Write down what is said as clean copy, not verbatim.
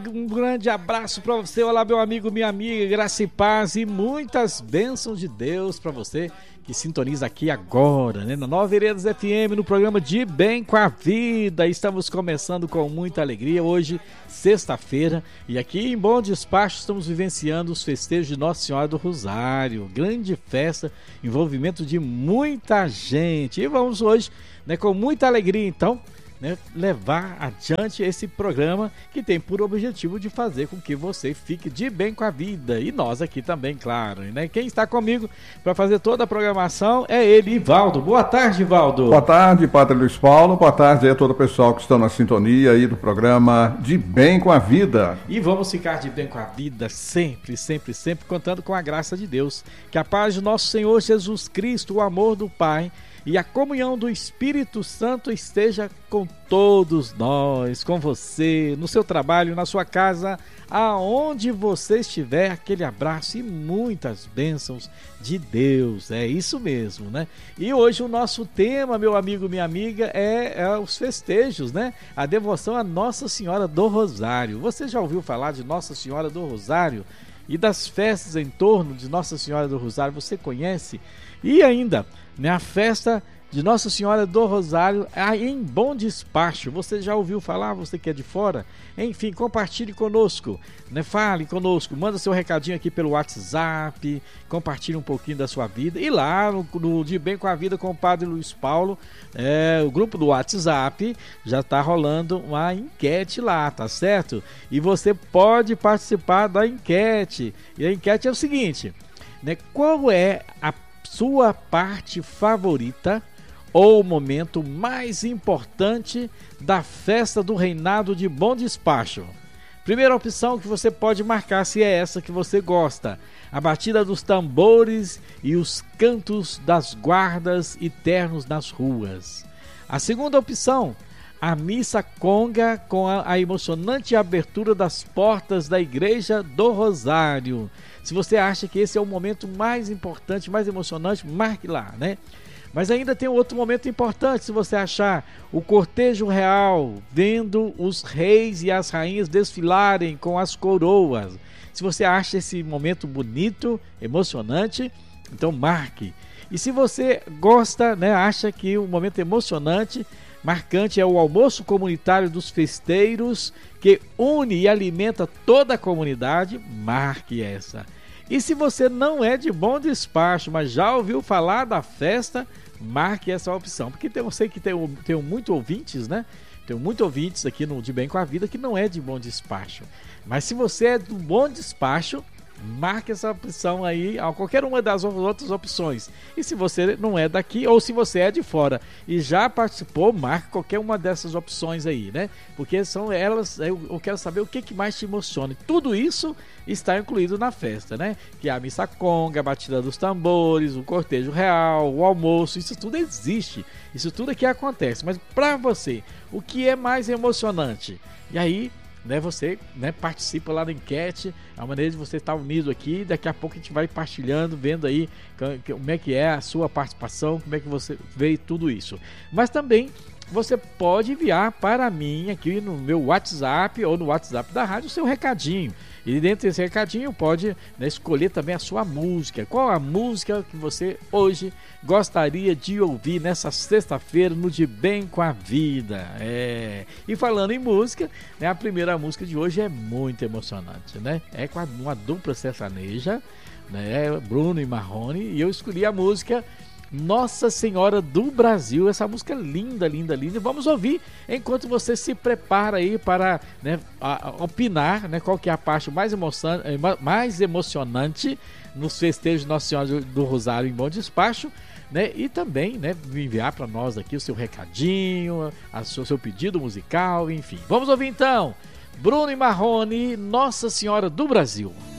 Um grande abraço para você. Olá, meu amigo, minha amiga, graça e paz e muitas bênçãos de Deus para você que sintoniza aqui agora, né? Na Nova Veredas FM, no programa De Bem com a Vida. Estamos começando com muita alegria hoje, sexta-feira, e aqui em Bom Despacho estamos vivenciando os festejos de Nossa Senhora do Rosário. Grande festa, envolvimento de muita gente. E vamos hoje, né, com muita alegria, então, né, levar adiante esse programa que tem por objetivo de fazer com que você fique de bem com a vida, e nós aqui também, claro, né? Quem está comigo para fazer toda a programação é ele, Ivaldo. Boa tarde, Ivaldo. Boa tarde, Padre Luiz Paulo. Boa tarde a todo o pessoal que está na sintonia aí do programa De Bem com a Vida. E vamos ficar de bem com a vida sempre, sempre, sempre, contando com a graça de Deus. Que a paz de nosso Senhor Jesus Cristo, o amor do Pai e a comunhão do Espírito Santo esteja com todos nós, com você, no seu trabalho, na sua casa, aonde você estiver. Aquele abraço e muitas bênçãos de Deus, é isso mesmo, né? E hoje o nosso tema, meu amigo, minha amiga, é os festejos, né? A devoção a Nossa Senhora do Rosário. Você já ouviu falar de Nossa Senhora do Rosário e das festas em torno de Nossa Senhora do Rosário? Você conhece? E ainda, né, a festa de Nossa Senhora do Rosário em Bom Despacho. Você já ouviu falar? Você que é de fora? Enfim, compartilhe conosco, né? Fale conosco, manda seu recadinho aqui pelo WhatsApp, compartilhe um pouquinho da sua vida. E lá no De Bem com a Vida com o Padre Luiz Paulo, o grupo do WhatsApp já está rolando uma enquete lá, tá certo? E você pode participar da enquete. E a enquete é o seguinte, né? Qual é a sua parte favorita ou momento mais importante da festa do reinado de Bom Despacho? Primeira opção que você pode marcar, se é essa que você gosta: a batida dos tambores e os cantos das guardas e ternos nas ruas. A segunda opção: a missa conga com a emocionante abertura das portas da Igreja do Rosário. Se você acha que esse é o momento mais importante, mais emocionante, marque lá, né? Mas ainda tem outro momento importante, se você achar: o cortejo real, vendo os reis e as rainhas desfilarem com as coroas. Se você acha esse momento bonito, emocionante, então marque. E se você gosta, né, acha que o momento emocionante, marcante, é o almoço comunitário dos festeiros, que une e alimenta toda a comunidade, marque essa. E se você não é de Bom Despacho, mas já ouviu falar da festa, marque essa opção. Porque eu sei que tem muitos ouvintes, né? Tem muitos ouvintes aqui no De Bem com a Vida que não é de Bom Despacho. Mas se você é do Bom Despacho, marque essa opção aí, a qualquer uma das outras opções. E se você não é daqui, ou se você é de fora e já participou, marque qualquer uma dessas opções aí, né? Porque são elas, eu quero saber o que mais te emociona. Tudo isso está incluído na festa, né? Que é a missa conga, a batida dos tambores, o cortejo real, o almoço, isso tudo existe. Isso tudo aqui acontece. Mas para você, o que é mais emocionante? E aí, né, você, né, participa lá da enquete, a maneira de você estar unido aqui. Daqui a pouco a gente vai partilhando, vendo aí como é que é a sua participação, como é que você vê tudo isso. Mas também você pode enviar para mim aqui no meu WhatsApp ou no WhatsApp da rádio o seu recadinho. E dentro desse recadinho pode, né, escolher também a sua música. Qual a música que você hoje gostaria de ouvir nessa sexta-feira no De Bem com a Vida? E falando em música, né, a primeira música de hoje é muito emocionante, né? É com uma dupla sertaneja, né, Bruno e Marrone, e eu escolhi a música Nossa Senhora do Brasil. Essa música linda, linda, linda. Vamos ouvir enquanto você se prepara aí para, né, opinar, né, qual que é a parte mais emocionante nos festejos de Nossa Senhora do Rosário em Bom Despacho, né? E também, né, enviar para nós aqui o seu recadinho, o seu pedido musical, enfim. Vamos ouvir então Bruno e Marrone, Nossa Senhora do Brasil.